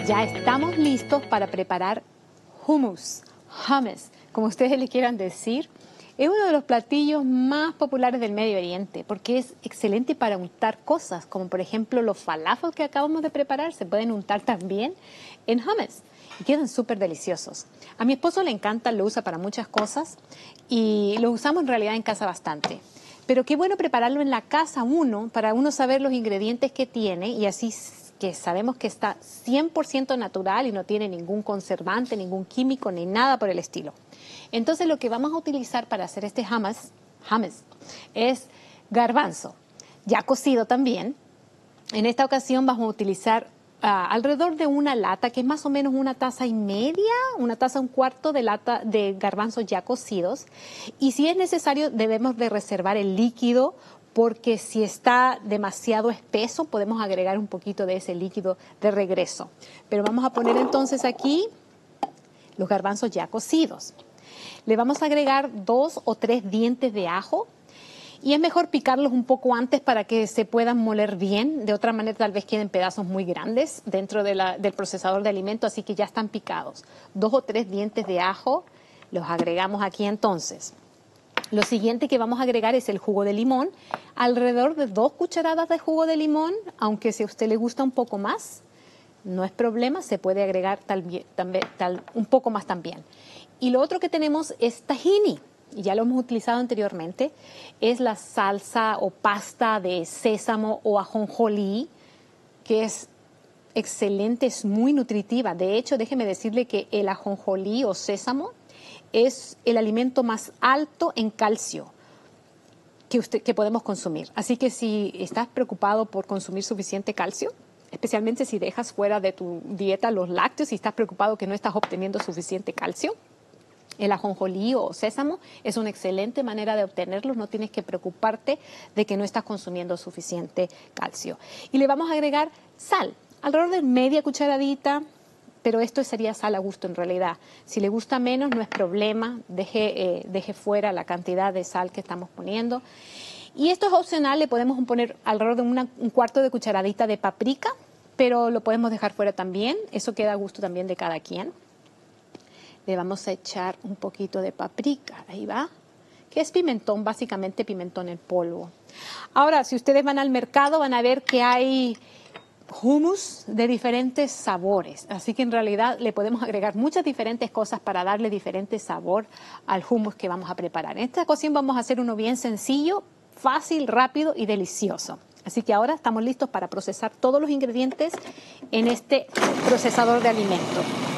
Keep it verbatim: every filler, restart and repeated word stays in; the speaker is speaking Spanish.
Ya estamos listos para preparar hummus, hummus, como ustedes le quieran decir. Es uno de los platillos más populares del Medio Oriente porque es excelente para untar cosas, como por ejemplo los falafel que acabamos de preparar, se pueden untar también en hummus y quedan súper deliciosos. A mi esposo le encanta, lo usa para muchas cosas y lo usamos en realidad en casa bastante. Pero qué bueno prepararlo en la casa uno, para uno saber los ingredientes que tiene y así que sabemos que está cien por ciento natural y no tiene ningún conservante, ningún químico, ni nada por el estilo. Entonces lo que vamos a utilizar para hacer este hummus, hummus es garbanzo, ya cocido también. En esta ocasión vamos a utilizar uh, alrededor de una lata, que es más o menos una taza y media, una taza, un cuarto de lata de garbanzos ya cocidos. Y si es necesario debemos de reservar el líquido, porque si está demasiado espeso podemos agregar un poquito de ese líquido de regreso. Pero vamos a poner entonces aquí los garbanzos ya cocidos. Le vamos a agregar dos o tres dientes de ajo y es mejor picarlos un poco antes para que se puedan moler bien. De otra manera tal vez queden pedazos muy grandes dentro de la, del procesador de alimentos, así que ya están picados. Dos o tres dientes de ajo los agregamos aquí entonces. Lo siguiente que vamos a agregar es el jugo de limón, alrededor de dos cucharadas de jugo de limón, aunque si a usted le gusta un poco más, no es problema, se puede agregar tal, tal, tal, un poco más también. Y lo otro que tenemos es tahini, y ya lo hemos utilizado anteriormente, es la salsa o pasta de sésamo o ajonjolí, que es excelente, es muy nutritiva. De hecho, déjeme decirle que el ajonjolí o sésamo es el alimento más alto en calcio que, usted, que podemos consumir. Así que si estás preocupado por consumir suficiente calcio, especialmente si dejas fuera de tu dieta los lácteos y estás preocupado que no estás obteniendo suficiente calcio, el ajonjolí o sésamo es una excelente manera de obtenerlos. No tienes que preocuparte de que no estás consumiendo suficiente calcio. Y le vamos a agregar sal, alrededor de media cucharadita, pero esto sería sal a gusto en realidad. Si le gusta menos, no es problema, deje, eh, deje fuera la cantidad de sal que estamos poniendo. Y esto es opcional, le podemos poner alrededor de una, un cuarto de cucharadita de paprika, pero lo podemos dejar fuera también, eso queda a gusto también de cada quien. Le vamos a echar un poquito de paprika, ahí va, que es pimentón, básicamente pimentón en polvo. Ahora, si ustedes van al mercado van a ver que hay hummus de diferentes sabores, así que en realidad le podemos agregar muchas diferentes cosas para darle diferente sabor al hummus que vamos a preparar. En esta ocasión vamos a hacer uno bien sencillo, fácil, rápido y delicioso. Así que ahora estamos listos para procesar todos los ingredientes en este procesador de alimentos.